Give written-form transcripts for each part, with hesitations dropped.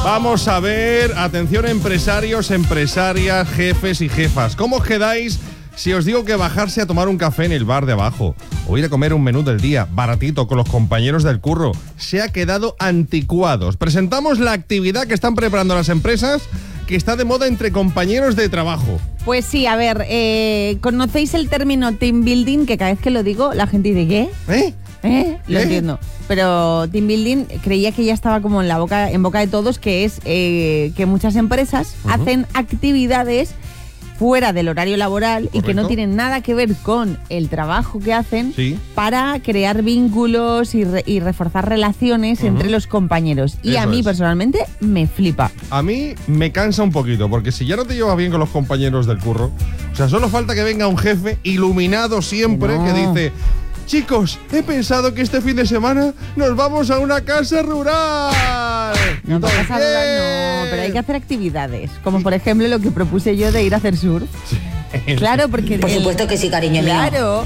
Vamos a ver, atención empresarios, empresarias, jefes y jefas. ¿Cómo os quedáis si os digo que bajarse a tomar un café en el bar de abajo o ir a comer un menú del día baratito con los compañeros del curro se ha quedado anticuados? Presentamos la actividad que están preparando las empresas que está de moda entre compañeros de trabajo. Pues sí, a ver, ¿conocéis el término team building? Que cada vez que lo digo, la gente dice, ¿qué? Lo entiendo. Pero team building creía que ya estaba como en boca de todos, que es que muchas empresas hacen actividades fuera del horario laboral. Correcto. Y que no tienen nada que ver con el trabajo que hacen para crear vínculos y reforzar relaciones entre los compañeros. Y a mí personalmente me flipa. A mí me cansa un poquito, porque si ya no te llevas bien con los compañeros del curro, o sea, solo falta que venga un jefe iluminado siempre que dice: chicos, he pensado que este fin de semana nos vamos a una casa rural. No, casa rural no, pero hay que hacer actividades, como por ejemplo lo que propuse yo de ir a hacer surf. Sí. Claro, porque... Por supuesto que sí, cariño mío.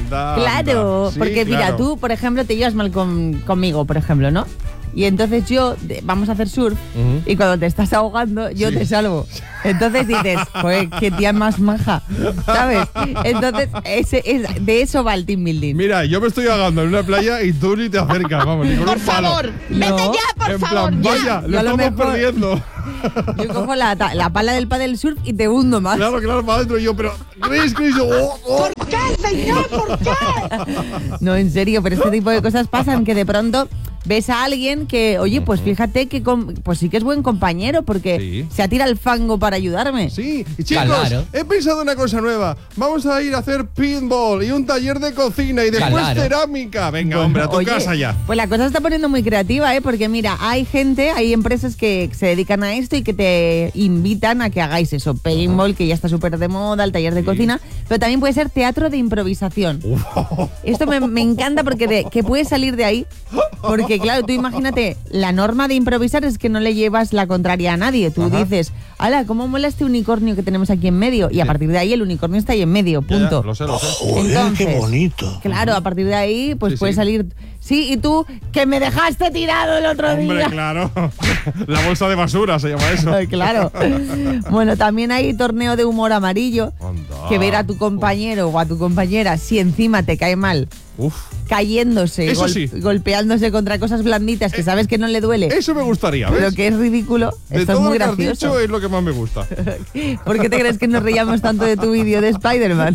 Claro, sí, porque mira, tú, por ejemplo, te llevas mal conmigo, por ejemplo, ¿no? Y entonces vamos a hacer surf y cuando te estás ahogando, yo te salvo. Entonces dices, joder, qué tía más maja, ¿sabes? Entonces, de eso va el team building. Mira, yo me estoy ahogando en una playa y tú ni te acercas, vamos, ni con por un palo. favor, vete ya, por en favor. En plan, vaya, lo estamos perdiendo. Yo cojo la pala del paddle surf y te hundo más. Claro, para adentro. Y yo, pero, Chris, ¿Por qué, señor? ¿Por qué? No, en serio, pero este tipo de cosas pasan, que de pronto ves a alguien que, oye, pues fíjate que pues sí que es buen compañero porque se atira al fango para ayudarme. Sí, y chicos, he pensado una cosa nueva. Vamos a ir a hacer pinball y un taller de cocina y después cerámica. Venga, hombre, a tu casa ya. Pues la cosa se está poniendo muy creativa, porque mira, hay empresas que se dedican a esto y que te invitan a que hagáis eso. Paintball, que ya está súper de moda, el taller de cocina, pero también puede ser teatro de improvisación. Esto me encanta porque que puedes salir de ahí, porque claro, tú imagínate, la norma de improvisar es que no le llevas la contraria a nadie. Tú dices, ala, ¿cómo mola este unicornio que tenemos aquí en medio? Y a partir de ahí el unicornio está ahí en medio, punto. Ya, lo sé. Joder, entonces, qué bonito. Claro, a partir de ahí pues puedes salir. Sí, y tú, que me dejaste tirado el otro día. Hombre, claro. La bolsa de basura se llama eso. Claro. Bueno, también hay torneo de humor amarillo. Anda. Que ver a tu compañero o a tu compañera, si encima te cae mal, cayéndose, golpeándose contra cosas blanditas que sabes que no le duele. Eso me gustaría, ¿ves? Pero que es ridículo. Esto es muy gracioso. De todo lo que has dicho es lo que más me gusta. ¿Por qué te crees que nos reíamos tanto de tu vídeo de Spider-Man?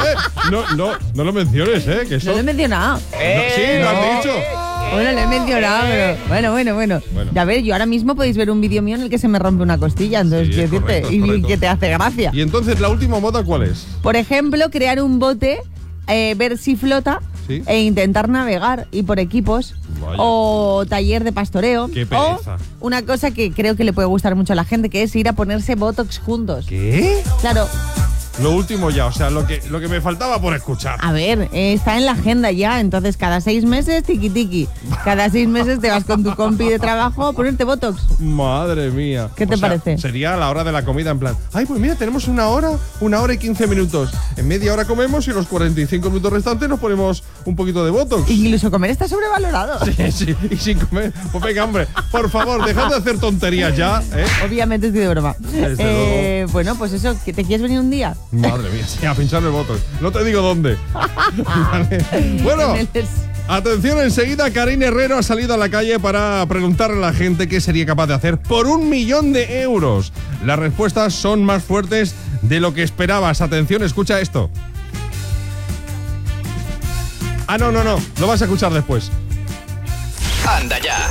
No lo menciones, que eso... No lo he mencionado. Sí, lo has dicho. Bueno, lo he mencionado, pero bueno. Ya ver, yo ahora mismo podéis ver un vídeo mío en el que se me rompe una costilla, entonces quiero decirte, y que te hace gracia. Y entonces, ¿la última moda cuál es? Por ejemplo, crear un bote, ver si flota e intentar navegar, y por equipos. Vaya. O taller de pastoreo. Qué pereza. O una cosa que creo que le puede gustar mucho a la gente, que es ir a ponerse botox juntos. ¿Qué? Claro. Lo último ya, o sea, lo que me faltaba por escuchar. A ver, está en la agenda ya, entonces cada 6 meses tiki. Cada 6 meses te vas con tu compi de trabajo a ponerte botox. Madre mía. ¿Qué te parece? Sería a la hora de la comida, en plan, ay, pues mira, tenemos 1 hora y 15 minutos. En media hora comemos y los 45 minutos restantes nos ponemos un poquito de botox. Incluso comer está sobrevalorado. Sí, y sin comer. Pues venga, hombre, por favor, dejad de hacer tonterías ya, Obviamente estoy de broma. Bueno, pues eso, ¿te quieres venir un día? Madre mía, sí, a pincharme el botox. No te digo dónde. Vale. Bueno, atención, enseguida Karine Herrero ha salido a la calle para preguntarle a la gente qué sería capaz de hacer por 1 millón de euros. Las respuestas son más fuertes de lo que esperabas. Atención, escucha esto. No, lo vas a escuchar después. Anda ya.